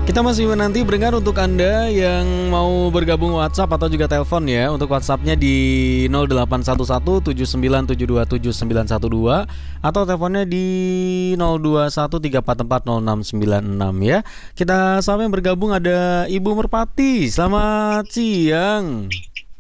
Kita masih menanti berdengar untuk Anda yang mau bergabung WhatsApp atau juga telepon ya. Untuk WhatsAppnya di 0811 79727912 atau teleponnya di 0213440696 ya. Kita sama yang bergabung ada Ibu Merpati. Selamat siang.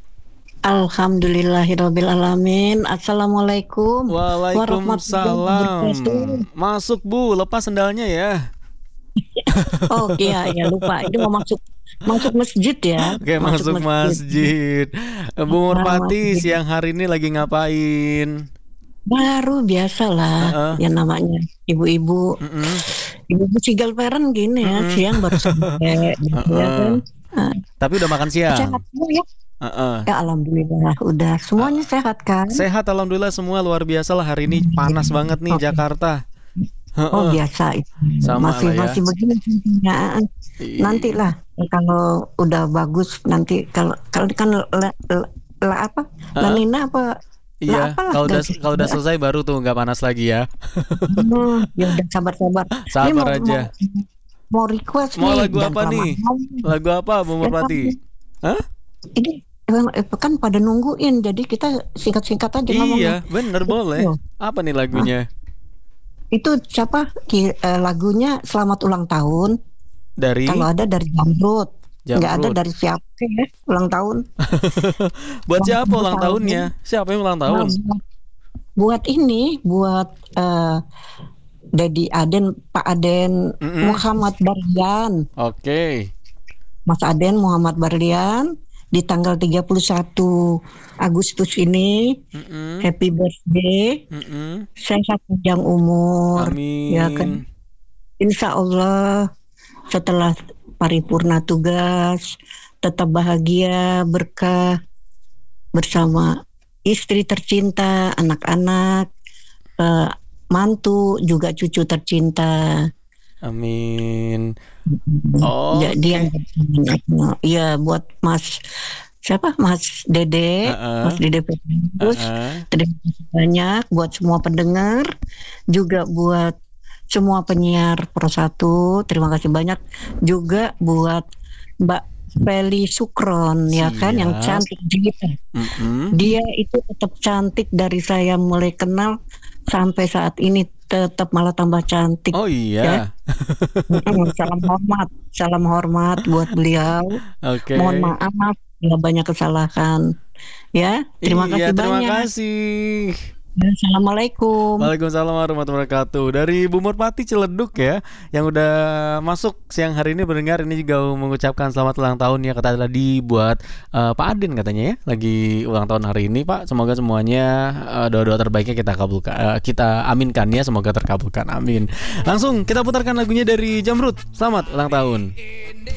Alhamdulillahirrabbilalamin. Assalamualaikum Waalaikumsalam. Masuk Bu, lepas sendalnya ya. Oh iya lupa. Itu mau masuk masjid ya. Oke, masuk masjid. Bu Merpati siang hari ini lagi ngapain? Baru biasalah yang namanya ibu-ibu. Ibu-ibu single parent gini ya, siang baru sampai gitu ya kan. Tapi udah makan siang. Sehat ya? Ya alhamdulillah udah semuanya sehat kan? Sehat alhamdulillah semua, luar biasa lah, hari ini panas banget nih Jakarta. Oh biasa itu. Masih begini ya. Nanti lah kalau udah bagus nanti kalau kan La Nina apa? Iya, kalau udah selesai baru tuh nggak panas lagi ya. Ya udah sabar. Sabar aja. Mau request mau nih. Lagu apa nih? Lagu apa Bu Merpati? Hah? Ini kan pada nungguin, jadi kita singkat-singkat aja ngomongnya. Iya, bener boleh. Apa nih lagunya? Itu siapa? Lagunya Selamat Ulang Tahun. Dari? Kalau ada dari Jamrud. Nggak ada dari siapa ya ulang tahun. Buat siapa ulang tahunnya? Siapa yang ulang tahun? Buat Dedi Aden, Pak Aden Muhammad Barlian. Oke. Mas Aden Muhammad Barlian di tanggal 31 Agustus ini. Happy birthday. Sehat panjang umur. Amin. Ya kan. Insya Allah setelah paripurna tugas tetap bahagia, berkah bersama istri tercinta, anak-anak, mantu, juga cucu tercinta. Amin. Jadi ya buat Mas Dede, Mas Dede Petrus, terima kasih banyak buat semua pendengar, juga buat semua penyiar Pro 1, terima kasih banyak juga buat Mbak Feli Sukron. Ya kan, yang cantik juga. Dia itu tetap cantik dari saya mulai kenal sampai saat ini, tetap malah tambah cantik. Oh iya. Ya? Salam hormat buat beliau. Mohon maaf bila banyak kesalahan. Ya, terima kasih banyak. Terima kasih. Assalamualaikum. Waalaikumsalam warahmatullahi wabarakatuh. Dari Bu Merpati Ciledug ya, yang udah masuk siang hari ini berdengar, ini juga mengucapkan selamat ulang tahun ya, kata tadi buat Pak Adin katanya ya, lagi ulang tahun hari ini Pak. Semoga semuanya doa-doa terbaiknya kita kabulkan, kita aminkan ya, semoga terkabulkan, amin. Langsung kita putarkan lagunya dari Jamrud. Selamat ulang tahun.